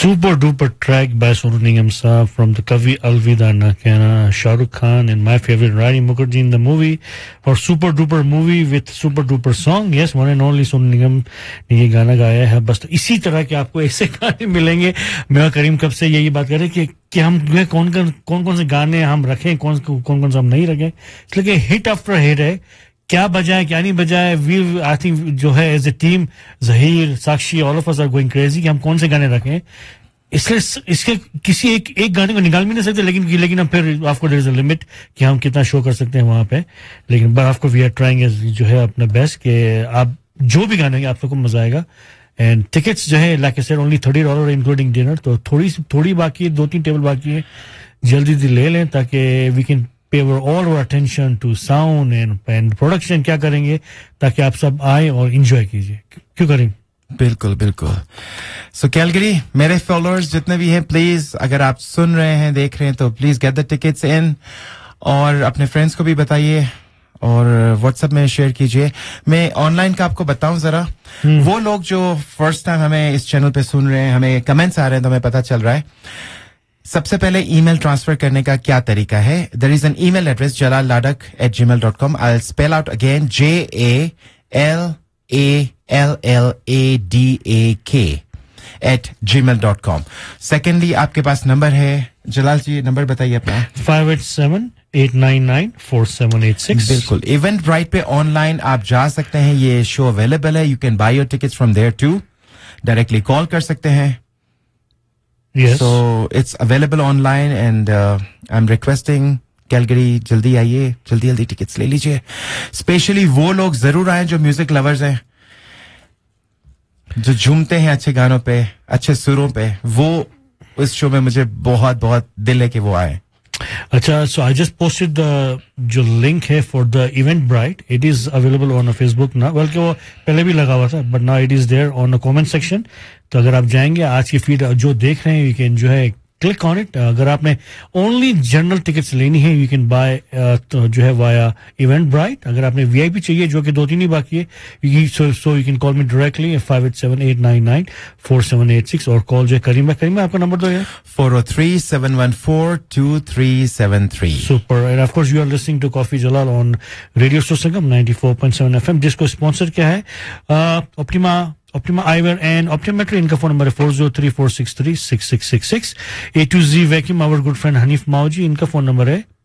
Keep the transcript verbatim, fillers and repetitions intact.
Super duper track by Sonu Nigam Saab from the Kavi Alvida Na Kehna, Shah Rukh Khan and my favorite Rani Mukherjee in the movie, or super duper movie with super duper song. Yes, one and only Sonu Nigam ने ये गाना गाया है. बस तो इसी तरह के आपको ऐसे गाने मिलेंगे. मैं और करीम कब से यही बात कर रहे हैं कि कि हम जो कौन कौन कौन कौन से गाने हम रखें, कौन कौन कौन से हम नहीं रखें. इसलिए कि हिट आफ्टर हिट है. क्या बजाए क्या नहीं बजाए, वी आई थिंक जो है as a team, Zaheer, Sakshi, all of us are going crazy कि हम कौन से गाने रखें. इसलिए इसके किसी एक एक गाने को निकाल भी नहीं सकते, लेकिन लेकिन हम फिर आपको देयर इज अ लिमिट कि हम कितना शो कर सकते हैं वहां पे. लेकिन बट आपको वी आर ट्राइंग जो है अपना बेस्ट कि आप जो भी गाने आप सबको मजा आएगा. एंड टिकट्स जो है like I said only thirty dollar including dinner. तो थोड़ी थोड़ी बाकी है, दो तीन टेबल बाकी है, जल्दी से ले लें ताकि we can pay our all our attention to sound and and production. क्या करेंगे ताकि आप सब आए और enjoy कीजिए. क्यों करें? बिल्कुल बिल्कुल. सो कैलगरी, मेरे फॉलोअर्स जितने भी हैं, प्लीज अगर आप सुन रहे हैं, देख रहे हैं, तो प्लीज गेट द टिकट्स इन और अपने फ्रेंड्स को भी बताइए और व्हाट्सएप में शेयर कीजिए. मैं ऑनलाइन का आपको बताऊं जरा. वो लोग जो फर्स्ट टाइम हमें इस चैनल पे सुन रहे हैं, हमें कमेंट्स आ रहे हैं तो हमें पता चल रहा है. सबसे पहले ईमेल ट्रांसफर करने का क्या तरीका है? There is an email address jalal ladak at gmail dot com. I'll spell out again, J A L A L L A D A K at gmail dot com. Secondly, आपके पास number है, जलाल जी number बताइए अपना. five eight seven eight nine nine four seven eight six. बिल्कुल. Event right पे online आप जा सकते हैं, ये शो अवेलेबल है. You can by your tickets from there to. Directly call कर सकते हैं. Yes. So it's available online and uh, I'm requesting Calgary, जल्दी आइए, जल्दी जल्दी टिकट्स ले लीजिए. स्पेशली वो लोग जरूर आए जो म्यूजिक लवर्स हैं, जो झूमते हैं अच्छे गानों पे, अच्छे सुरों पे. वो इस शो में मुझे बहुत बहुत दिल है कि वो आए. अच्छा, so I just posted the जो लिंक है for the Eventbrite. It is available on a Facebook now. Well, कि वो पहले भी लगा हुआ था, but now it is there on the comment section. तो अगर आप जाएंगे आज की फीड जो देख रहे हैं, you can जो है क्लिक ऑन इट. अगर आपने ओनली जनरल टिकट्स लेनी है, यू कैन बाय तो जो है वाया इवेंटब्राइट. अगर आपने वीआईपी चाहिए, जो कि दो तीन ही बाकी है, सो so you can call me directly five eight seven eight nine nine four seven eight six. और कॉल जो है करीमा करीमा आपका नंबर दो यार. four oh three seven one four two three seven three. Super. End of course you are listening to coffee Jalal on radio Sangam ninety four point seven F M, जिसको sponsor क्या है optima Optima Eyewear and Optometry. इनका phone number है four oh three four six three six six six six. A to Z Vacuum, our good friend Hanif Mauji, इनका phone number है